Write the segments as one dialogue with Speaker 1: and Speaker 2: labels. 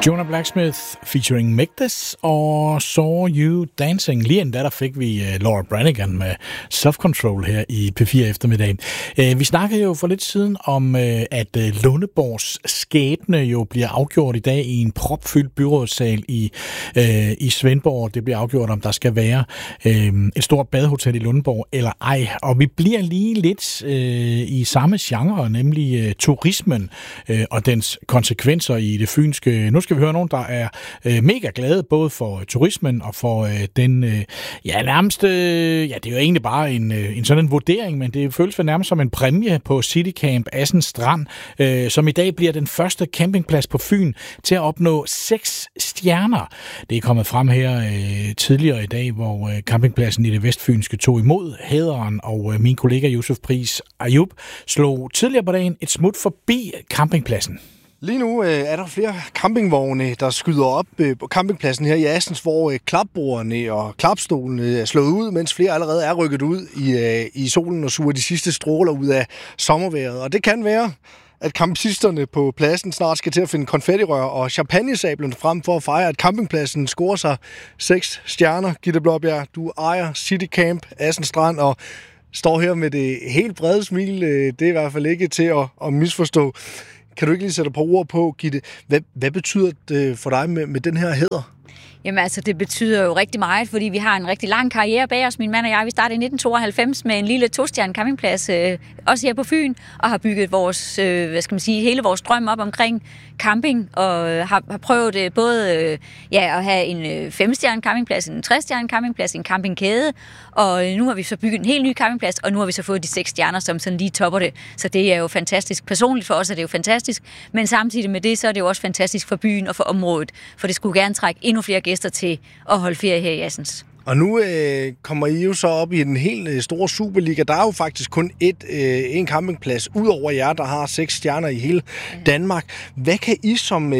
Speaker 1: Jonah Blacksmith featuring Migdis og Saw You Dancing. Lige inden der fik vi Laura Branigan med Self-Control her i P4 eftermiddagen. Vi snakkede jo for lidt siden om, at Lundeborgs skæbne jo bliver afgjort i dag i en propfyldt byrådssal i Svendborg. Det bliver afgjort, om der skal være et stort badehotel i Lundeborg eller ej. Og vi bliver lige lidt i samme genre, nemlig turismen og dens konsekvenser i det fynske. Nu skal vi høre nogen, der er mega glade, både for turismen og for den, nærmest, det er jo egentlig bare en sådan en vurdering, men det føles nærmest som en præmie på Citycamp Assens Strand, som i dag bliver den første campingplads på Fyn til at opnå 6 stjerner. Det er kommet frem her tidligere i dag, hvor campingpladsen i det vestfynske tog imod hæderen, og min kollega Yusuf Pris Ayub slog tidligere på dagen et smut forbi campingpladsen.
Speaker 2: Lige nu er der flere campingvogne, der skyder op på campingpladsen her i Assens, hvor klapbordene og klapstolene er slået ud, mens flere allerede er rykket ud i solen og suger de sidste stråler ud af sommervejret. Og det kan være, at campisterne på pladsen snart skal til at finde konfettirør og champagnesablen frem for at fejre, at campingpladsen scorer sig 6 stjerner. Gitte Blåbjerg, du ejer Citycamp Assens Strand og står her med det helt brede smil. Det er i hvert fald ikke til at misforstå. Kan du ikke lige sætte et par ord på, Gitte? Hvad betyder det for dig med den her hæder?
Speaker 3: Jamen altså, det betyder jo rigtig meget, fordi vi har en rigtig lang karriere bag os. Min mand og jeg, vi startede i 1992 med en lille 2-stjerne campingplads, også her på Fyn, og har bygget vores, hele vores drøm op omkring camping, og har prøvet både at have en 5-stjerne campingplads, en 3-stjerne campingplads, en campingkæde, og nu har vi så bygget en helt ny campingplads, og nu har vi så fået de 6 stjerner, som sådan lige topper det. Så det er jo fantastisk. Personligt for os er det jo fantastisk, men samtidig med det, så er det jo også fantastisk for byen og for området, for det skulle gerne trække endnu flere gæster til at holde ferie her i Assens.
Speaker 2: Og nu kommer I jo så op i den helt store Superliga. Der er jo faktisk kun en campingplads, ud over jer, der har 6 stjerner i hele Danmark. Hvad kan I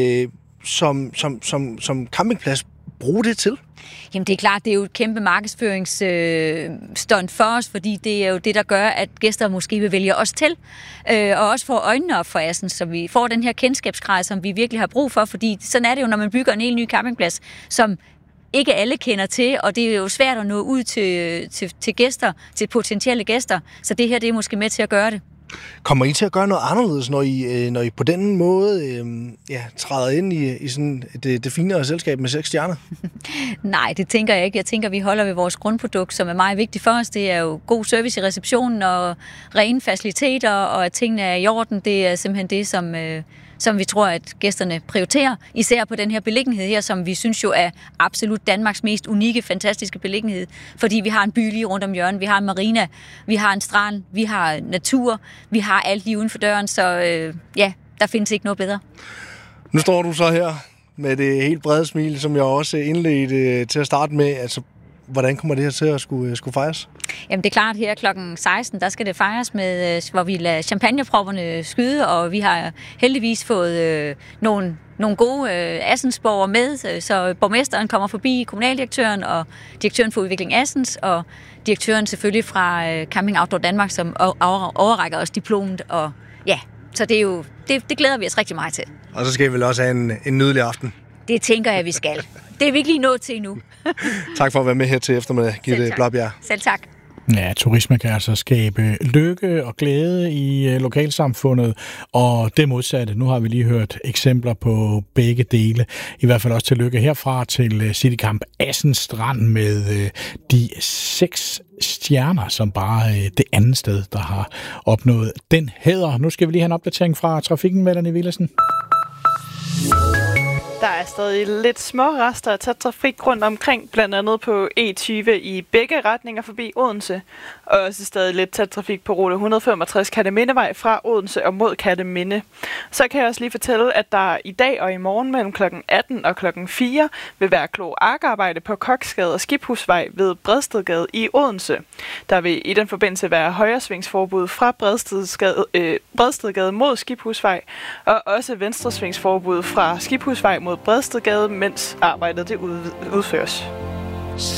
Speaker 2: som campingplads bruge det til?
Speaker 3: Jamen det er klart, det er jo et kæmpe markedsføringsstunt for os, fordi det er jo det, der gør, at gæster måske vil vælge os til, og også får øjnene op for Assens, så vi får den her kendskabsgrad, som vi virkelig har brug for, fordi sådan er det jo, når man bygger en helt ny campingplads, som ikke alle kender til, og det er jo svært at nå ud til gæster, til potentielle gæster, så det her det er måske med til at gøre det.
Speaker 2: Kommer I til at gøre noget anderledes, når I på den måde træder ind i sådan det finere selskab med 6 stjerner?
Speaker 3: Nej, det tænker jeg ikke. Jeg tænker, vi holder ved vores grundprodukt, som er meget vigtigt for os. Det er jo god service i receptionen og rene faciliteter, og at tingene er i orden. Det er simpelthen det, som vi tror, at gæsterne prioriterer. Især på den her beliggenhed her, som vi synes jo er absolut Danmarks mest unikke, fantastiske beliggenhed. Fordi vi har en by lige rundt om hjørnet, vi har en marina, vi har en strand, vi har natur, vi har alt lige uden for døren, så der findes ikke noget bedre.
Speaker 2: Nu står du så her med det helt brede smil, som jeg også indledte til at starte med. Altså, hvordan kommer det her til at skulle fejres?
Speaker 3: Jamen det er klart, her klokken 16, der skal det fejres med, hvor vi lader champagnepropperne skyde, og vi har heldigvis fået nogle gode Assensborgere med, så borgmesteren kommer forbi, kommunaldirektøren og direktøren for Udvikling Assens, og direktøren selvfølgelig fra Camping Outdoor Danmark, som overrækker os diplomet, og så det er jo, det glæder vi os rigtig meget til.
Speaker 2: Og så skal vi vel også have en nydelig aften.
Speaker 3: Det tænker jeg, vi skal. Det er vi ikke lige nået til endnu.
Speaker 2: Tak for at være med her til eftermiddag, Gitte Blåbjerg.
Speaker 3: Selv tak.
Speaker 1: Ja, turisme kan altså skabe lykke og glæde i lokalsamfundet, og det modsatte. Nu har vi lige hørt eksempler på begge dele. I hvert fald også til lykke herfra til Citycamp Assens Strand med de 6 stjerner, som bare det andet sted, der har opnået den hæder. Nu skal vi lige have en opdatering fra trafikken med Danny Villadsen.
Speaker 4: Der er stadig lidt små rester af tæt trafik rundt omkring, blandt andet på E20 i begge retninger forbi Odense, og også stadig lidt tæt trafik på rute 165 Kattemindevej fra Odense og mod Katteminde. Så kan jeg også lige fortælle, at der i dag og i morgen mellem kl. 18 og kl. 4 vil være kloakarbejde på Koksgade og Skiphusvej ved Bredstedgade i Odense. Der vil i den forbindelse være højresvingsforbud fra Bredstedgade mod Skiphusvej, og også venstresvingsforbud fra Skiphusvej mod Bredstedgade, mens arbejdet det udføres.